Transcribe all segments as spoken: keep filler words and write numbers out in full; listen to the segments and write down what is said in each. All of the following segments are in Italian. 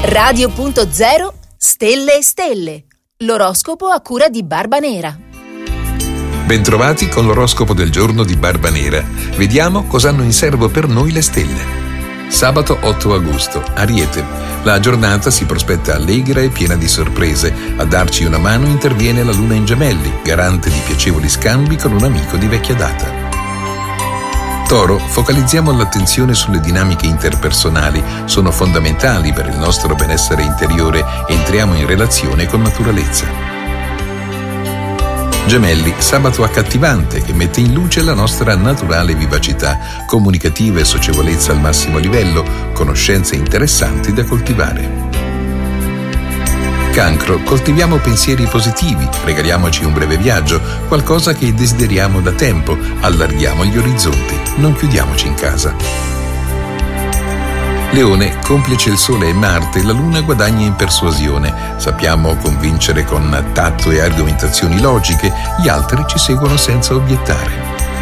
Radio punto zero Stelle e Stelle. L'oroscopo a cura di Barba Nera. Bentrovati con l'oroscopo del giorno di Barba Nera. Vediamo cosa hanno in serbo per noi le stelle. Sabato otto agosto, Ariete. La giornata si prospetta allegra e piena di sorprese. A darci una mano interviene la luna in Gemelli, garante di piacevoli scambi con un amico di vecchia data. Toro, focalizziamo l'attenzione sulle dinamiche interpersonali. Sono fondamentali per il nostro benessere interiore. Entriamo in relazione con naturalezza. Gemelli, sabato accattivante che mette in luce la nostra naturale vivacità, comunicativa e socievolezza al massimo livello, conoscenze interessanti da coltivare. Cancro, coltiviamo pensieri positivi, regaliamoci un breve viaggio, qualcosa che desideriamo da tempo, allarghiamo gli orizzonti, non chiudiamoci in casa. Leone, complice il Sole e Marte, la Luna guadagna in persuasione. Sappiamo convincere con tatto e argomentazioni logiche, gli altri ci seguono senza obiettare.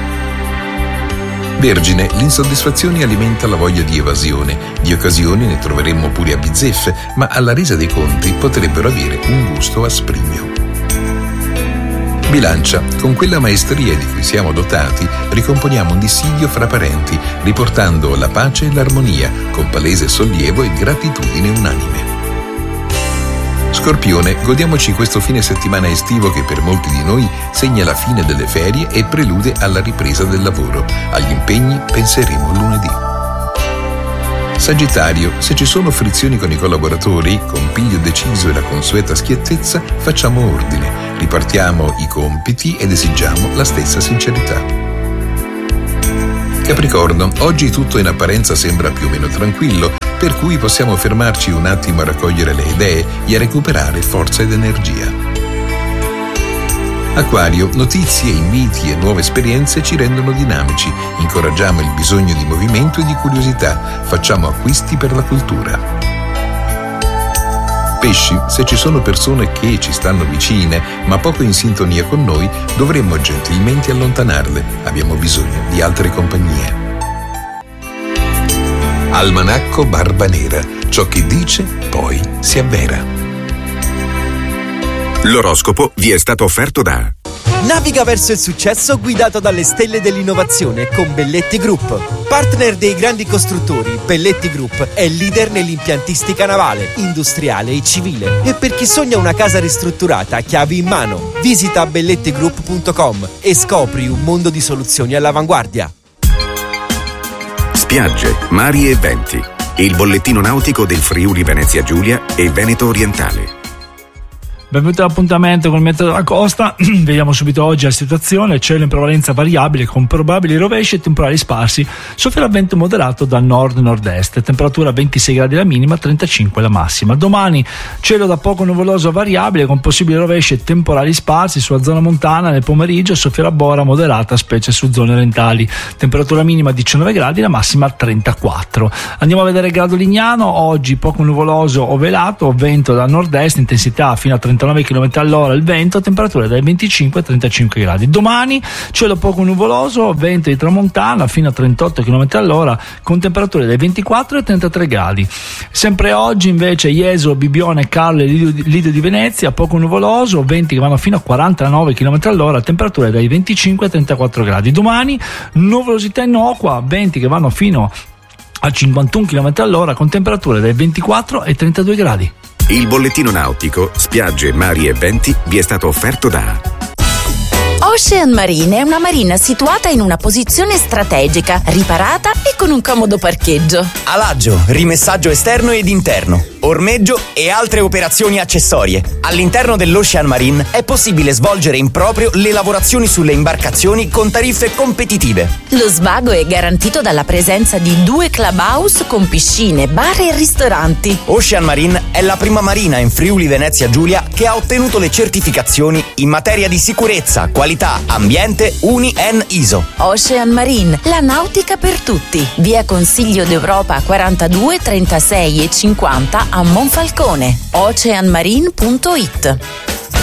Vergine, l'insoddisfazione alimenta la voglia di evasione. Di occasioni ne troveremmo pure a bizzeffe, ma alla resa dei conti potrebbero avere un gusto asprigno. Bilancia, con quella maestria di cui siamo dotati, ricomponiamo un dissidio fra parenti, riportando la pace e l'armonia, con palese sollievo e gratitudine unanime. Scorpione, godiamoci questo fine settimana estivo che per molti di noi segna la fine delle ferie e prelude alla ripresa del lavoro. Agli impegni penseremo lunedì. Sagittario, se ci sono frizioni con i collaboratori, con piglio deciso e la consueta schiettezza, facciamo ordine, ripartiamo i compiti ed esigiamo la stessa sincerità. Capricorno, oggi tutto in apparenza sembra più o meno tranquillo, per cui possiamo fermarci un attimo a raccogliere le idee e a recuperare forza ed energia. Acquario, notizie, inviti e nuove esperienze ci rendono dinamici, incoraggiamo il bisogno di movimento e di curiosità, facciamo acquisti per la cultura. Pesci, se ci sono persone che ci stanno vicine ma poco in sintonia con noi, dovremmo gentilmente allontanarle, abbiamo bisogno di altre compagnie. Almanacco Barba Nera, ciò che dice poi si avvera. L'oroscopo vi è stato offerto da Naviga verso il successo guidato dalle stelle dell'innovazione con Belletti Group. Partner dei grandi costruttori, Belletti Group è leader nell'impiantistica navale, industriale e civile. E per chi sogna una casa ristrutturata a chiavi in mano, visita belletti group punto com e scopri un mondo di soluzioni all'avanguardia. Spiagge, mari e venti. Il bollettino nautico del Friuli Venezia Giulia e Veneto Orientale. Benvenuti all'appuntamento con il meteo della costa. Vediamo subito oggi la situazione. Cielo in prevalenza variabile con probabili rovesci e temporali sparsi. Soffierà vento moderato da nord-nord-est. Temperatura ventisei gradi la minima, trentacinque la massima. Domani cielo da poco nuvoloso variabile con possibili rovesci e temporali sparsi sulla zona montana. Nel pomeriggio soffierà bora moderata, specie su zone orientali. Temperatura minima diciannove gradi, la massima trentaquattro. Andiamo a vedere il grado Lignano. Oggi poco nuvoloso o velato, vento da nord-est, intensità fino a trentanove chilometri all'ora il vento, temperature dai venticinque ai trentacinque gradi. Domani cielo poco nuvoloso, vento di tramontana fino a trentotto chilometri all'ora con temperature dai ventiquattro ai trentatré gradi. Sempre oggi invece Jesolo, Bibione, Carlo e Lido, Lido di Venezia, poco nuvoloso, venti che vanno fino a quarantanove chilometri all'ora, temperature dai venticinque ai trentaquattro gradi. Domani nuvolosità innocua, venti che vanno fino a cinquantuno chilometri all'ora con temperature dai ventiquattro ai trentadue gradi. Il bollettino nautico, spiagge, mari e venti vi è stato offerto da Ocean Marine è una marina situata in una posizione strategica, riparata e con un comodo parcheggio. Alaggio, rimessaggio esterno ed interno, ormeggio e altre operazioni accessorie. All'interno dell'Ocean Marine è possibile svolgere in proprio le lavorazioni sulle imbarcazioni con tariffe competitive. Lo svago è garantito dalla presenza di due clubhouse con piscine, bar e ristoranti. Ocean Marine è la prima marina in Friuli Venezia Giulia che ha ottenuto le certificazioni in materia di sicurezza, qualità, ambiente U N I E N I S O. Ocean Marine, la nautica per tutti. Via Consiglio d'Europa quarantadue, trentasei e cinquanta a Monfalcone. ocean marine punto it.